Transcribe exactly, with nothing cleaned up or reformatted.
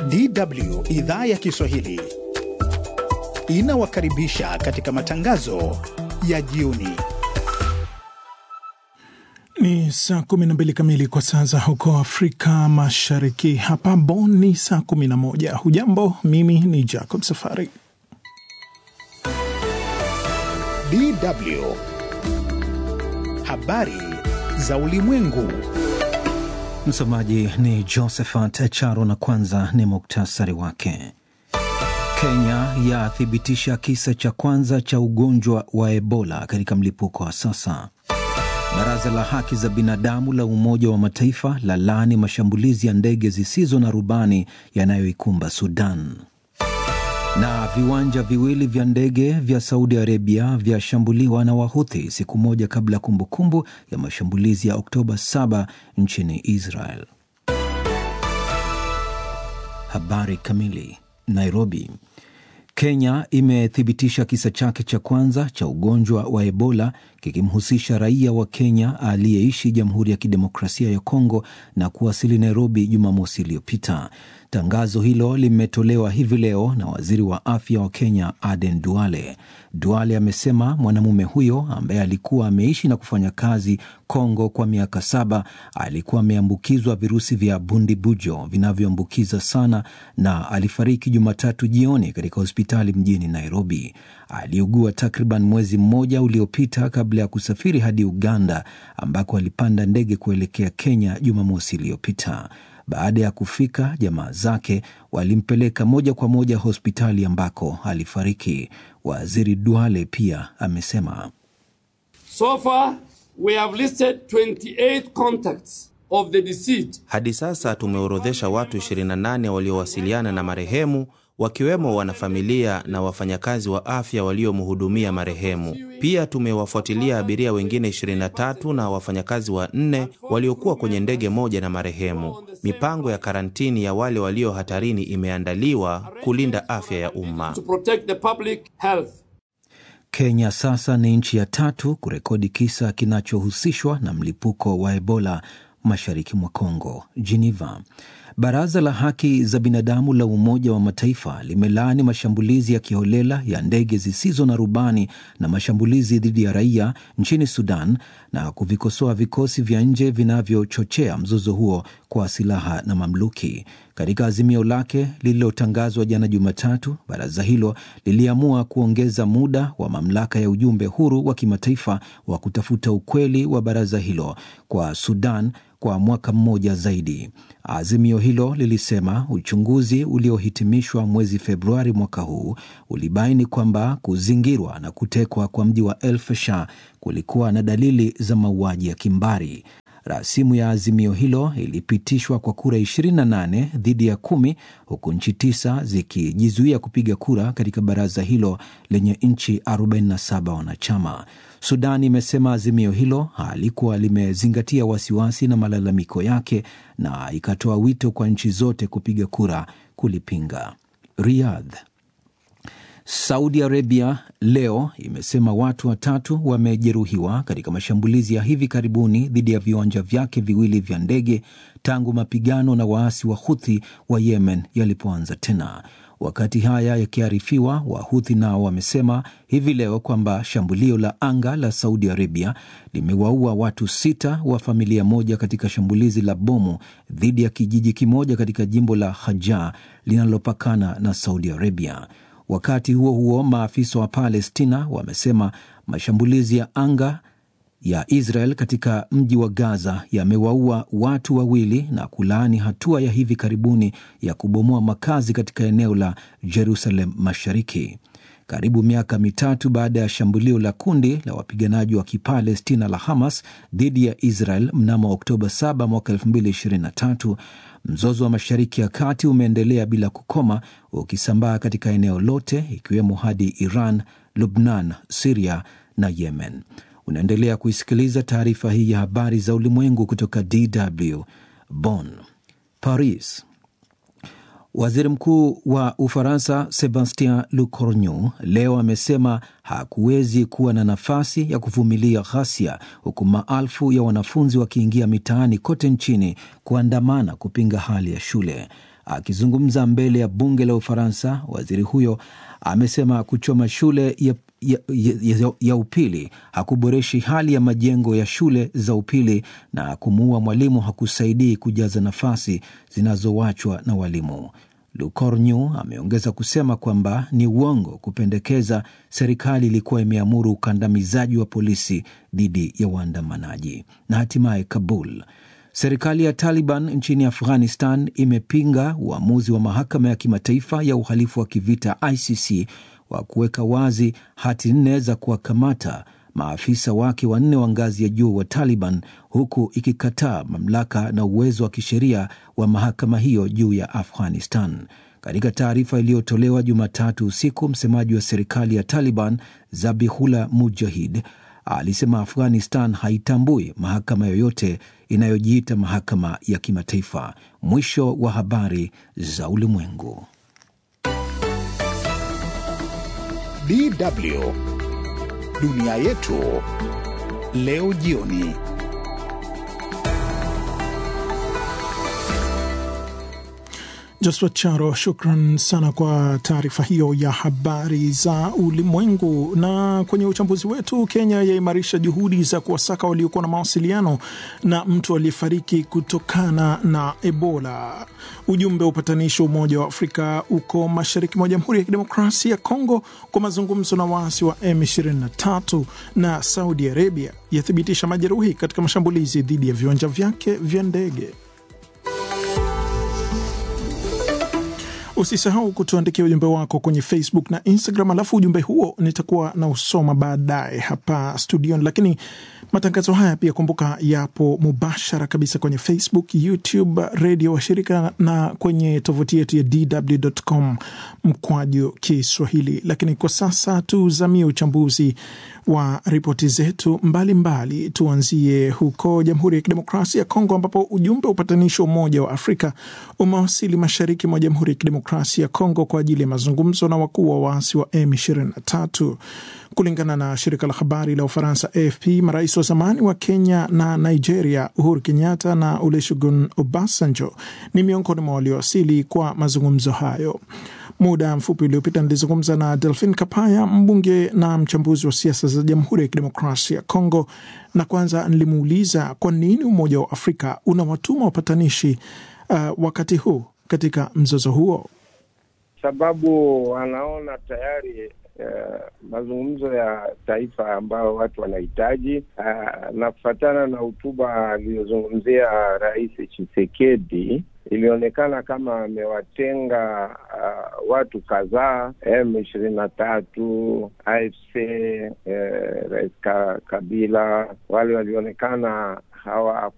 D W idhaa ya Kiswahili inawakaribisha katika matangazo ya jioni. Ni saa kumi na mbili kamili kwa saa za huko Afrika Mashariki. Hapa Bonn ni saa kumi na moja. Hujambo, mimi ni Jacob Safari. D W habari za ulimwengu. Msomaji ni Josephat Charo na kwanza ni muktasari wake. Kenya yathibitisha kisa cha kwanza cha ugonjwa wa Ebola katika mlipuko wa sasa. Baraza la haki za binadamu la Umoja wa Mataifa la laani mashambulizi ya ndege zisizo na rubani yanayoikumba Sudan. Na viwanja viwili vya ndege vya Saudi Arabia vyashambuliwa na Wahuthi siku moja kabla kumbukumbu ya mashambulizi ya Oktoba saba nchini Israel. Habari kamili. Nairobi. Kenya imethibitisha kisa chake cha kwanza cha ugonjwa wa Ebola kikimhusisha raia wa Kenya aliyeishi Jamhuri ya Kidemokrasia ya Kongo na kuwasili Nairobi Jumamosi iliyopita. Tangazo hilo limetolewa hivi leo na waziri wa afya wa Kenya Aden Duale. Duale amesema mwanamume huyo ambaye alikuwa ameishi na kufanya kazi Kongo kwa miaka saba alikuwa ameambukizwa virusi vya bundibujo vinavyoambukiza sana na alifariki Jumatatu jioni katika hospitali mjini Nairobi. Aliugua takriban mwezi mmoja uliopita kabla ya kusafiri hadi Uganda ambako alipanda ndege kuelekea Kenya Jumamosi iliyopita. Baada ya kufika, jamaa zake walimpeleka moja kwa moja hospitali ambako alifariki. Waziri Duale pia amesema, So far we have listed twenty-eight contacts of the deceased. Hadi sasa tumeorodhesha watu ishirini na nane waliowasiliana na marehemu, wakiwemo wanafamilia na wafanyakazi wa afya waliomhudumia marehemu. Pia tumewafuatilia abiria wengine ishirini na tatu na wafanyakazi wa nne waliokuwa kwenye ndege moja na marehemu. Mipango ya karantini ya wale walio hatarini imeandaliwa kulinda afya ya umma. To protect the public health. Kenya sasa ni nchi ya tatu kurekodi kisa kinachohusishwa na mlipuko wa Ebola mashariki mwa Kongo. Geneva. Baraza la haki za binadamu la Umoja wa Mataifa limelaani mashambulizi ya kiholela ya ndege zisizo na rubani na mashambulizi dhidi ya raia nchini Sudan na kuvikosoa vikosi vya nje vinavyochochea mzozo huo kwa silaha na mamluki. Katika azimio lake lililotangazwa jana Jumatatu, baraza hilo liliamua kuongeza muda wa mamlaka ya ujumbe huru wa kimataifa wa kutafuta ukweli wa baraza hilo kwa Sudan kwa mwaka mmoja zaidi. Azimio hilo lilisema uchunguzi uliohitimishwa mwezi Februari mwaka huu ulibaini kwamba kuzingirwa na kutekwa kwa mji wa El Fasher kulikuwa na dalili za mauaji ya kimbari. Rasimu ya azimio hilo ilipitishwa kwa kura ishirini na nane dhidi ya kumi, huku nchi tisa zikijizuia kupiga kura katika baraza hilo lenye nchi arobaini na saba wanachama. Sudan imesema azimio hilo halikuwa limezingatia wasiwasi na malalamiko yake na ikatoa wito kwa nchi zote kupiga kura kulipinga. Riyadh. Saudi Arabia leo imesema watu watatu wamejeruhiwa katika mashambulizi ya hivi karibuni dhidi ya viwanja vyake viwili vya ndege tangu mapigano na waasi wa Houthi wa Yemen yalipoanza tena. Wakati haya yakiarifiwa, Wahuthi nao wamesema hivi leo kwamba shambulio la anga la Saudi Arabia limewaua watu sita wa familia moja katika shambulizi la bomu dhidi ya kijiji kimoja katika jimbo la Hajjah linalopakana na Saudi Arabia. Wakati huo huo, maafisa wa Palestina wamesema mashambulizi ya anga ya Israel katika mji wa Gaza yamewaua watu wawili na kulaani hatua ya hivi karibuni ya kubomoa makazi katika eneo la Jerusalem Mashariki. Karibu miaka mitatu baada ya shambulio la kundi la wapiganaji wa Kipalestina la Hamas dhidi ya Israel mnamo Oktoba saba mwaka elfu mbili ishirini na tatu, mzozo wa Mashariki ya Kati umeendelea bila kukoma, ukisambaa katika eneo lote ikiwemo hadi Iran, Lebanon, Syria na Yemen. Unaendelea kuisikiliza taarifa hii ya habari za ulimwengu kutoka D W Bonn. Paris. Waziri Mkuu wa Ufaransa Sebastien Lecornu leo amesema hakuwezi kuwa na nafasi ya kuvumilia ghasia huku maelfu ya wanafunzi wakiingia mitaani kote nchini kuandamana kupinga hali ya shule. Akizungumza mbele ya bunge la Ufaransa, waziri huyo amesema kuchoma shule ya, ya, ya, ya upili hakuboreshi hali ya majengo ya shule za upili na kumuua mwalimu hakusaidii kujaza nafasi zinazowachwa na walimu. Lucornu ameongeza kusema kwamba ni uongo kupendekeza serikali ilikuwa imeamuru ukandamizaji wa polisi dhidi ya waandamanaji. Na hatimaye Kabul. Serikali ya Taliban nchini Afghanistan imepinga uamuzi wa mahakama ya kimataifa ya uhalifu wa kivita I C C wa kuweka wazi hati nne za kuwakamata maafisa wake wanne wa ngazi ya juu wa Taliban, huku ikikataa mamlaka na uwezo wa kisheria wa mahakama hiyo juu ya Afghanistan. Katika taarifa iliyotolewa Jumatatu usiku, msemaji wa serikali ya Taliban Zabihullah Mujahid alisema Afghanistan haitambui mahakama yoyote inayojiita mahakama ya kimataifa. Mwisho wa habari za ulimwengu. D W Dunia yetu leo jioni. Joshua Charo, shukran sana kwa taarifa hiyo ya habari za ulimwengu. Na kwenye uchambuzi wetu, Kenya yaimarisha juhudi za kuwasaka waliokuwa na mawasiliano na mtu aliyefariki kutokana na Ebola. Ujumbe wa upatanishi wa Umoja wa Afrika uko mashariki mwa Jamhuri ya Kidemokrasia ya Kongo kwa mazungumzo na waasi wa M ishirini na tatu, na Saudi Arabia yathibitisha majeruhi katika mashambulizi dhidi ya viwanja vyake vya ndege. Usisahau kutuandikia ujumbe wako kwenye Facebook na Instagram, alafu ujumbe huo nitakuwa na usoma baadaye hapa studioni. Lakini matangazo haya pia kumbuka yapo mubashara kabisa kwenye Facebook, YouTube, radio wa shirika na kwenye tovuti yetu ya d w dot com mkwaju Kiswahili. Lakini kwa sasa tuzamie uchambuzi wa ripoti zetu mbalimbali. Tuanzie huko Jamhuri ya Kidemokrasia ya Kongo, ambapo ujumbe wa upatanishi wa Umoja wa Afrika umewasili mashariki mwa Jamhuri ya Kidemokrasia ya Kongo kwa ajili ya mazungumzo na wakuu wa waasi wa M ishirini na tatu. Kulingana na shirika la habari la Ufaransa A F P, marais wa zamani wa Kenya na Nigeria Uhuru Kenyatta na Olusegun Obasanjo ni miongoni mwa waliowasili kwa mazungumzo hayo. Muda mfupi uliopita nilizungumza na Delphine Kapaya, mbunge na mchambuzi wa siasa za Jamhuri ya Kidemokrasia ya Kongo, na kwanza nilimuuliza kwa nini Umoja wa Afrika unawatuma wapatanishi uh, wakati huu katika mzozo huo. Sababu wanaona tayari uh, mazungumzo ya taifa ambayo watu wanahitaji, uh, na kufuatana na hotuba aliyozungumzia Rais Tshisekedi, ilionekana kama amewatenga uh, watu kadhaa, M ishirini na tatu, A F C, eh, Rais Kabila, wale walionekana hawa